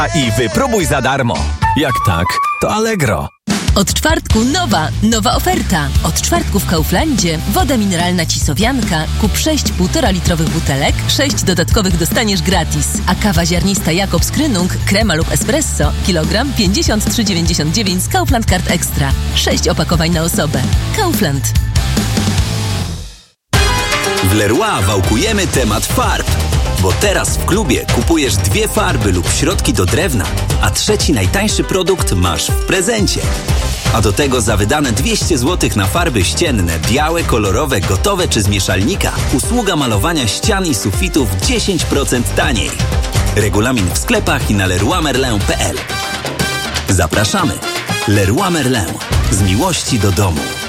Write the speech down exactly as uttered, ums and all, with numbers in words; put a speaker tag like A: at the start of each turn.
A: i wypróbuj za darmo. Jak tak, to Allegro.
B: Od czwartku nowa, nowa oferta. Od czwartku w Kauflandzie woda mineralna Cisowianka. Kup sześć półtora litrowych butelek, sześć dodatkowych dostaniesz gratis. A kawa ziarnista Jakobs Krynung, krema lub espresso, kilogram pięćdziesiąt trzy dziewięćdziesiąt dziewięć z Kaufland Card Extra. sześć opakowań na osobę. Kaufland.
C: W Leroy wałkujemy temat farb. Bo teraz w klubie kupujesz dwie farby lub środki do drewna, a trzeci najtańszy produkt masz w prezencie. A do tego za wydane dwieście złotych na farby ścienne, białe, kolorowe, gotowe czy z mieszalnika, usługa malowania ścian i sufitów dziesięć procent taniej. Regulamin w sklepach i na leroy merlin kropka p l. Zapraszamy. Leroy Merlin. Z miłości do domu.